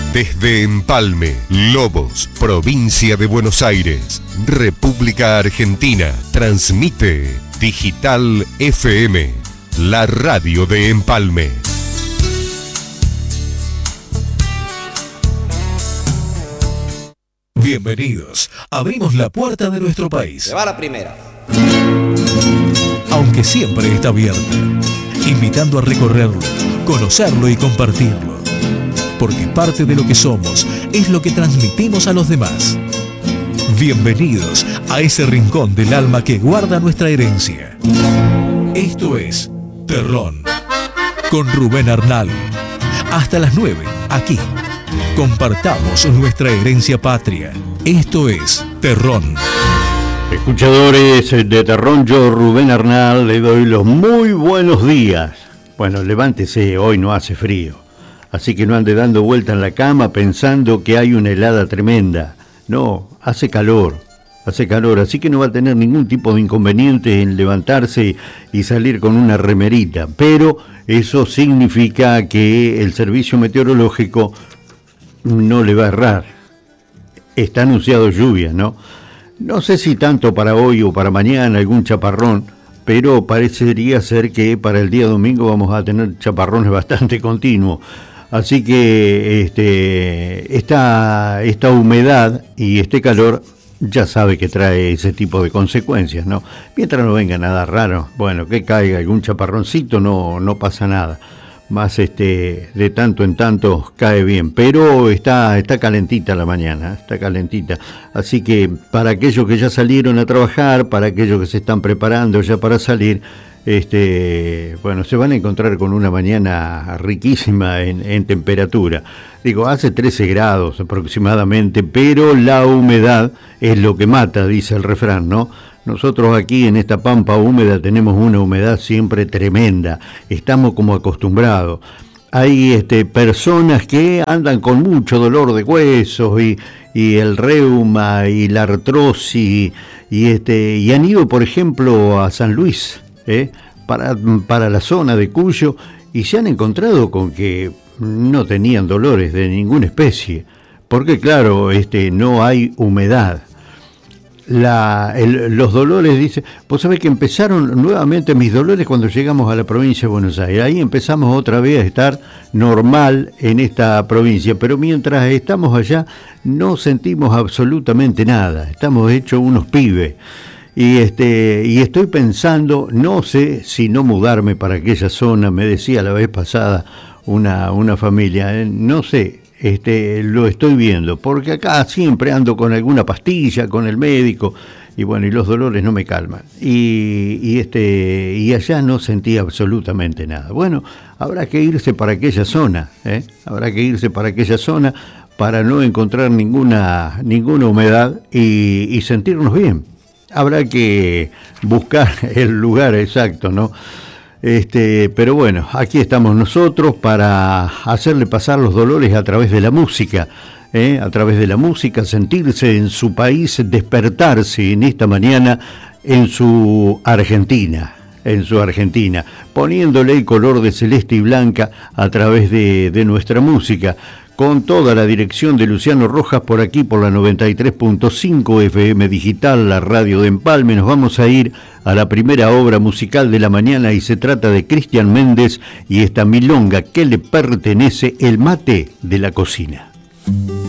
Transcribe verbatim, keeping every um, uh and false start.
Desde Empalme, Lobos, provincia de Buenos Aires, República Argentina, transmite Digital F M, la radio de Empalme. Bienvenidos. Abrimos la puerta de nuestro país. Se va la primera. Aunque siempre está abierta, invitando a recorrerlo, conocerlo y compartirlo. Porque parte de lo que somos es lo que transmitimos a los demás. Bienvenidos a ese rincón del alma que guarda nuestra herencia. Esto es Terrón, con Rubén Arnal. Hasta las nueve, aquí. Compartamos nuestra herencia patria. Esto es Terrón. Escuchadores de Terrón, yo Rubén Arnal le doy los muy buenos días. Bueno, levántese, hoy no hace frío. Así que no ande dando vuelta en la cama pensando que hay una helada tremenda. No, hace calor, hace calor, así que no va a tener ningún tipo de inconveniente en levantarse y salir con una remerita. Pero eso significa que el servicio meteorológico no le va a errar. Está anunciado lluvia, ¿no? No sé si tanto para hoy o para mañana algún chaparrón, pero parecería ser que para el día domingo vamos a tener chaparrones bastante continuos. Así que este, esta, esta humedad y este calor ya sabe que trae ese tipo de consecuencias, ¿no? Mientras no venga nada raro, bueno, que caiga algún chaparroncito no, no pasa nada. Más este, de tanto en tanto cae bien, pero está, está calentita la mañana, está calentita. Así que para aquellos que ya salieron a trabajar, para aquellos que se están preparando ya para salir, Este, bueno, se van a encontrar con una mañana riquísima en, en temperatura. Digo, hace trece grados aproximadamente, pero la humedad es lo que mata, dice el refrán, ¿no? Nosotros aquí en esta pampa húmeda tenemos una humedad siempre tremenda, estamos como acostumbrados. Hay este, personas que andan con mucho dolor de huesos y, y el reuma y la artrosis y, este, y han ido, por ejemplo, a San Luis, ¿Eh? para, para la zona de Cuyo, y se han encontrado con que no tenían dolores de ninguna especie, porque claro, este, no hay humedad. La, el, los dolores, dice, vos sabés que empezaron nuevamente mis dolores cuando llegamos a la provincia de Buenos Aires, ahí empezamos otra vez a estar normal en esta provincia, pero mientras estamos allá no sentimos absolutamente nada, estamos hechos unos pibes. Y este y estoy pensando, no sé si no mudarme para aquella zona, me decía la vez pasada una, una familia, eh, no sé, este lo estoy viendo, porque acá siempre ando con alguna pastilla, con el médico, y bueno, y los dolores no me calman. Y, y este y allá no sentía absolutamente nada. Bueno, habrá que irse para aquella zona, ¿eh? Habrá que irse para aquella zona para no encontrar ninguna, ninguna humedad y, y sentirnos bien. Habrá que buscar el lugar exacto, ¿no? Este, pero bueno, aquí estamos nosotros para hacerle pasar los dolores a través de la música, ¿eh? A través de la música, sentirse en su país, despertarse en esta mañana en su Argentina, en su Argentina, poniéndole el color de celeste y blanca a través de, de nuestra música. Con toda la dirección de Luciano Rojas por aquí por la noventa y tres punto cinco F M Digital, la radio de Empalme. Nos vamos a ir a la primera obra musical de la mañana y se trata de Cristian Méndez y esta milonga que le pertenece, El mate de la cocina.